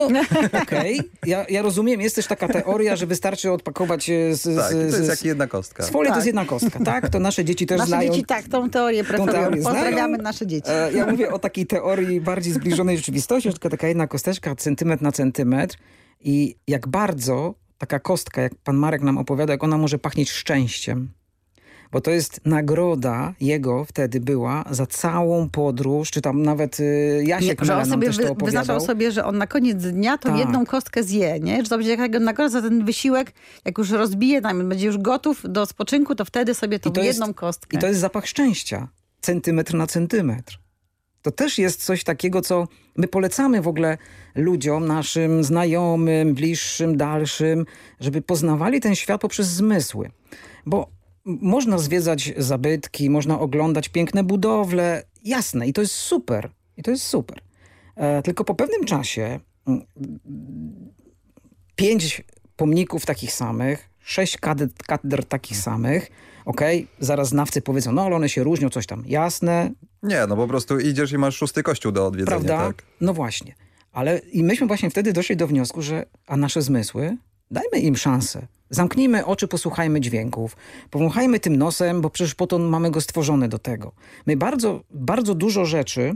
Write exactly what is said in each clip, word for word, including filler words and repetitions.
Okej, okay. ja, ja rozumiem, jest też taka teoria, że wystarczy odpakować z... z tak, to jest z, jak jedna kostka. Z folii tak. to jest jedna kostka, tak? To nasze dzieci też nasze znają. Nasze dzieci tak, tą teorię preferują. teorię Pozdrawiamy znają. nasze dzieci. E, ja mówię o takiej teorii bardziej zbliżonej rzeczywistości, że tylko taka jedna kosteczka, centymetr na centymetr i jak bardzo taka kostka, jak pan Marek nam opowiada, jak ona może pachnieć szczęściem. Bo to jest nagroda jego wtedy była za całą podróż, czy tam nawet y, Jasiek nie, że on sobie też to opowiadał. wyznaczał sobie, że on na koniec dnia to tak. jedną kostkę zje, nie? Że to będzie jakaś nagroda za ten wysiłek, jak już rozbije, tam będzie już gotów do spoczynku, to wtedy sobie tą to jedną jest, kostkę. I to jest zapach szczęścia. Centymetr na centymetr. To też jest coś takiego, co my polecamy w ogóle ludziom, naszym znajomym, bliższym, dalszym, żeby poznawali ten świat poprzez zmysły. Bo można zwiedzać zabytki, można oglądać piękne budowle, jasne, i to jest super, i to jest super. E, tylko po pewnym czasie m, pięć pomników takich samych, sześć katedr, katedr takich samych, okej, okay, zaraz znawcy powiedzą, no ale one się różnią, coś tam, jasne. Nie, no po prostu idziesz i masz szósty kościół do odwiedzenia, prawda? Tak? No właśnie, ale i myśmy właśnie wtedy doszli do wniosku, że a nasze zmysły, dajmy im szansę. Zamknijmy oczy, posłuchajmy dźwięków, powąchajmy tym nosem, bo przecież po to mamy go stworzone do tego. My bardzo, bardzo dużo rzeczy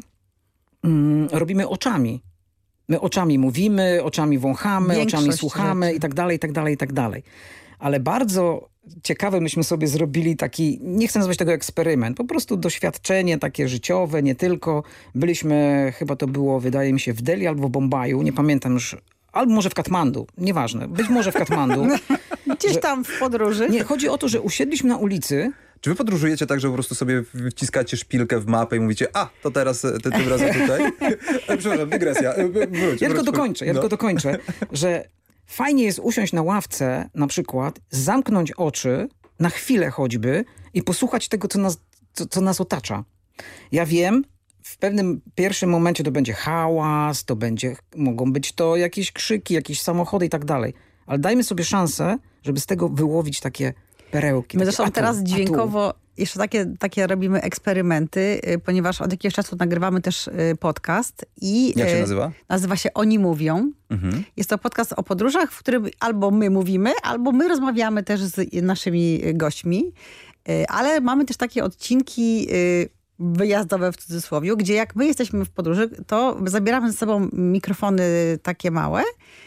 mm, robimy oczami. My oczami mówimy, oczami wąchamy, Większość oczami słuchamy rzeczy. i tak dalej, i tak dalej, i tak dalej. Ale bardzo ciekawe myśmy sobie zrobili taki, nie chcę nazwać tego eksperyment, po prostu doświadczenie takie życiowe, nie tylko. Byliśmy, chyba to było, wydaje mi się, w Delhi albo w Bombaju, nie pamiętam już, albo może w Katmandu, nieważne, być może w Katmandu. Gdzieś że, tam w podróży. Nie, chodzi o to, że usiedliśmy na ulicy. Czy wy podróżujecie tak, że po prostu sobie wciskacie szpilkę w mapę i mówicie, a, to teraz, ty, tym razem tutaj? Przepraszam, dygresja. Wróć, ja tylko wróć, dokończę, ja no. tylko dokończę, że fajnie jest usiąść na ławce na przykład, zamknąć oczy na chwilę choćby i posłuchać tego, co nas, co, co nas otacza. Ja wiem, w pewnym pierwszym momencie to będzie hałas, to będzie, mogą być to jakieś krzyki, jakieś samochody i tak dalej. Ale dajmy sobie szansę, żeby z tego wyłowić takie perełki. My takie, zresztą a tu, teraz a tu. dźwiękowo jeszcze takie, takie robimy eksperymenty, y, ponieważ od jakiegoś czasu nagrywamy też y, podcast. I, Jak się y, nazywa? Nazywa się Oni Mówią. Mhm. Jest to podcast o podróżach, w którym albo my mówimy, albo my rozmawiamy też z naszymi gośćmi. Y, ale mamy też takie odcinki y, wyjazdowe w cudzysłowie, gdzie jak my jesteśmy w podróży, to zabieramy ze sobą mikrofony takie małe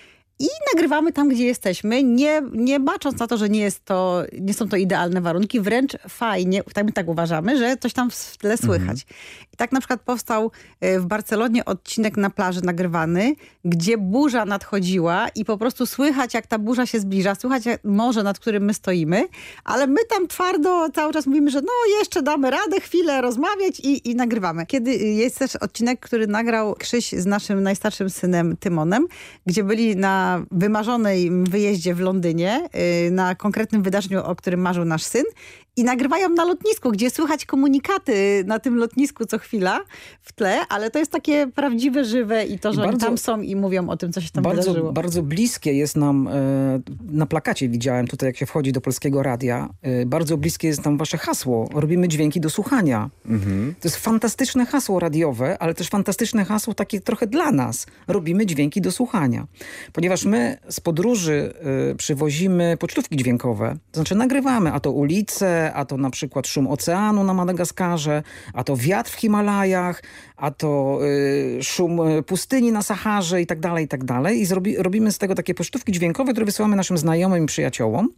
i nagrywamy tam, gdzie jesteśmy, nie, nie bacząc na to, że nie, jest to, nie są to idealne warunki. Wręcz fajnie, tak my tak uważamy, że coś tam w tle słychać. Mhm. I tak na przykład powstał w Barcelonie odcinek na plaży nagrywany, gdzie burza nadchodziła i po prostu słychać, jak ta burza się zbliża, słychać morze, nad którym my stoimy, ale my tam twardo cały czas mówimy, że no jeszcze damy radę chwilę rozmawiać i, i nagrywamy. Kiedy jest też odcinek, który nagrał Krzyś z naszym najstarszym synem Tymonem, gdzie byli na wymarzonej wyjeździe w Londynie, na konkretnym wydarzeniu, o którym marzył nasz syn, i nagrywają na lotnisku, gdzie słychać komunikaty na tym lotnisku co chwila w tle, ale to jest takie prawdziwe, żywe i to, że bardzo, oni tam są i mówią o tym, co się tam bardzo, wydarzyło. Bardzo bliskie jest nam, e, na plakacie widziałem tutaj, jak się wchodzi do Polskiego Radia, e, bardzo bliskie jest nam wasze hasło. Robimy dźwięki do słuchania. Mhm. To jest fantastyczne hasło radiowe, ale też fantastyczne hasło takie trochę dla nas. Robimy dźwięki do słuchania. Ponieważ my z podróży e, przywozimy pocztówki dźwiękowe, to znaczy nagrywamy, a to ulice, a to na przykład szum oceanu na Madagaskarze, a to wiatr w Himalajach, a to y, szum pustyni na Saharze i tak dalej, i tak dalej. I zrobi, robimy z tego takie pocztówki dźwiękowe, które wysyłamy naszym znajomym i przyjaciołom.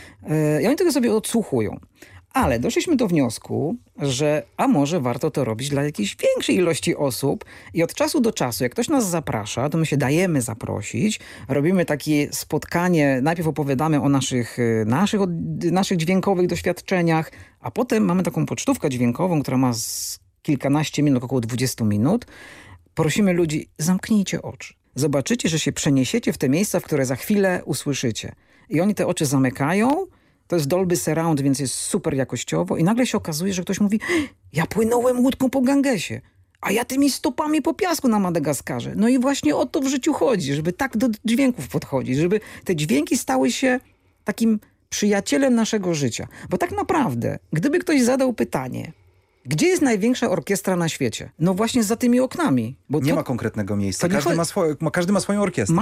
Y, I oni tego sobie odsłuchują. Ale doszliśmy do wniosku, że a może warto to robić dla jakiejś większej ilości osób i od czasu do czasu, jak ktoś nas zaprasza, to my się dajemy zaprosić, robimy takie spotkanie, najpierw opowiadamy o naszych, naszych, naszych dźwiękowych doświadczeniach, a potem mamy taką pocztówkę dźwiękową, która ma z kilkanaście minut, około dwudziestu minut. Prosimy ludzi, zamknijcie oczy. Zobaczycie, że się przeniesiecie w te miejsca, w które za chwilę usłyszycie. I oni te oczy zamykają. To jest Dolby Surround, więc jest super jakościowo i nagle się okazuje, że ktoś mówi, ja płynąłem łódką po Gangesie, a ja tymi stopami po piasku na Madagaskarze. No i właśnie o to w życiu chodzi, żeby tak do dźwięków podchodzić, żeby te dźwięki stały się takim przyjacielem naszego życia. Bo tak naprawdę, gdyby ktoś zadał pytanie, gdzie jest największa orkiestra na świecie? No właśnie za tymi oknami. Bo nie to, ma konkretnego miejsca. Każdy ma, swoje, każdy ma swoją orkiestrę.